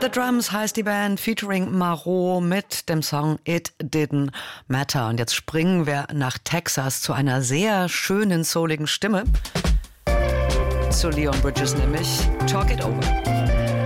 The Drums heißt die Band, featuring Marot mit dem Song It Didn't Matter. Und jetzt springen wir nach Texas zu einer sehr schönen, souligen Stimme. Zu Leon Bridges nämlich. Talk It Over.